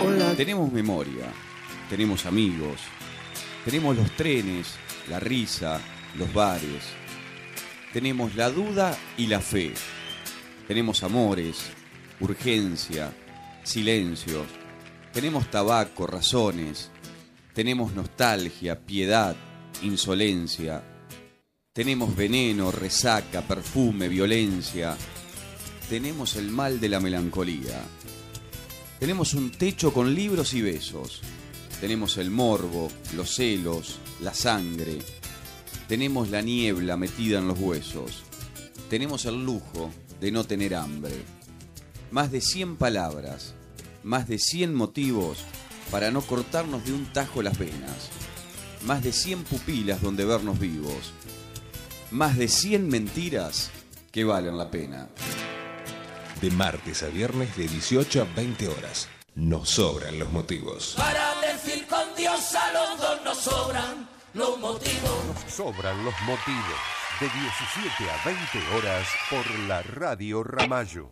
Hola. Tenemos memoria, tenemos amigos, tenemos los trenes, la risa, los bares. Tenemos la duda y la fe. Tenemos amores, urgencia, silencios. Tenemos tabaco, razones. Tenemos nostalgia, piedad, insolencia. Tenemos veneno, resaca, perfume, violencia. Tenemos el mal de la melancolía. Tenemos un techo con libros y besos. Tenemos el morbo, los celos, la sangre. Tenemos la niebla metida en los huesos. Tenemos el lujo de no tener hambre. Más de 100 palabras, más de 100 motivos para no cortarnos de un tajo las venas. Más de 100 pupilas donde vernos vivos. Más de 100 mentiras que valen la pena. De martes a viernes de 18 a 20 horas. Nos sobran los motivos. Para decir con Dios a los dos nos sobran los motivos. Nos sobran los motivos. De 17 a 20 horas por la Radio Ramallo.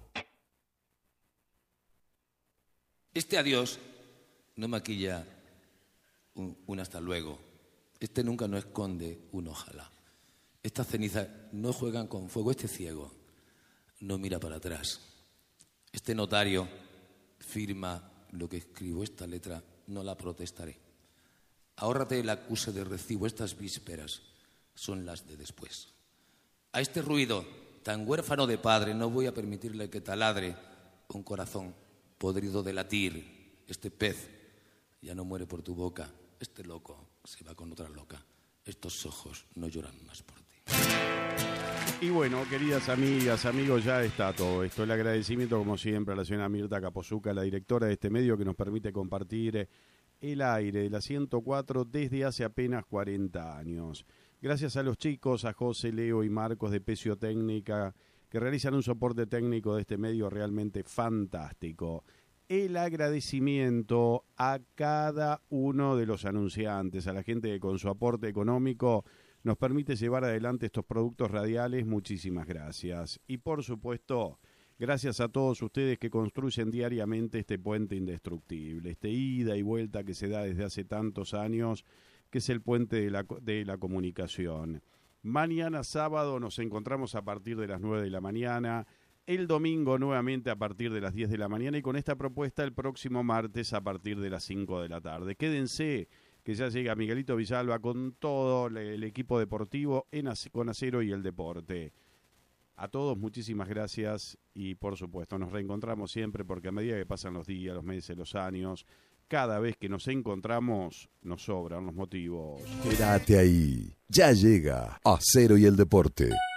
Este adiós no maquilla un hasta luego. Este nunca no esconde un ojalá. Estas cenizas no juegan con fuego. Este ciego no mira para atrás. Este notario firma lo que escribo. Esta letra no la protestaré. Ahórrate el acuse de recibo. Estas vísperas son las de después. A este ruido tan huérfano de padre no voy a permitirle que taladre un corazón podrido de latir. Este pez ya no muere por tu boca. Este loco se va con otra loca. Estos ojos no lloran más por ti. Y bueno, queridas amigas, amigos, ya está todo esto. El agradecimiento, como siempre, a la señora Mirta Capozuca, la directora de este medio, que nos permite compartir el aire de la 104 desde hace apenas 40 años. Gracias a los chicos, a José, Leo y Marcos de Pecio Técnica, que realizan un soporte técnico de este medio realmente fantástico. El agradecimiento a cada uno de los anunciantes, a la gente que con su aporte económico nos permite llevar adelante estos productos radiales. Muchísimas gracias. Y por supuesto, gracias a todos ustedes que construyen diariamente este puente indestructible, este ida y vuelta que se da desde hace tantos años, que es el puente de la comunicación. Mañana sábado nos encontramos a partir de las 9 de la mañana, el domingo nuevamente a partir de las 10 de la mañana y con esta propuesta el próximo martes a partir de las 5 de la tarde. Quédense, que ya llega Miguelito Villalba con todo el equipo deportivo con Acero y el Deporte. A todos muchísimas gracias y por supuesto nos reencontramos siempre, porque a medida que pasan los días, los meses, los años, cada vez que nos encontramos nos sobran los motivos. Quédate ahí, ya llega Acero y el Deporte.